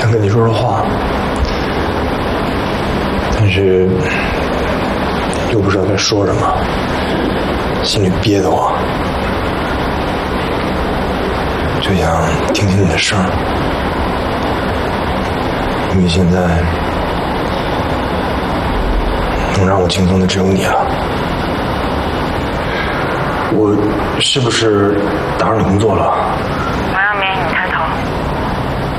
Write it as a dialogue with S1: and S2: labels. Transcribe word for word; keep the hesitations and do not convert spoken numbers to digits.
S1: 想跟你说说话，但是又不知道该说什么，心里憋得慌，就想听听你的声儿，因为现在能让我轻松的只有你了。我是不是打扰你工作了？